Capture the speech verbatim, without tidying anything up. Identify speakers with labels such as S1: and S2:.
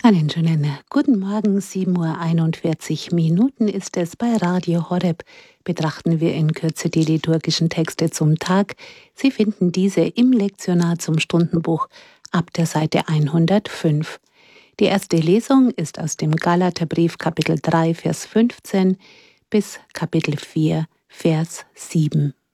S1: Einen schönen guten Morgen, sieben Uhr einundvierzig Minuten ist es bei Radio Horeb. Betrachten wir in Kürze die liturgischen Texte zum Tag. Sie finden diese im Lektionar zum Stundenbuch ab der Seite hundertfünf. Die erste Lesung ist aus dem Galaterbrief Kapitel drei, Vers fünfzehn bis Kapitel vier, Vers sieben.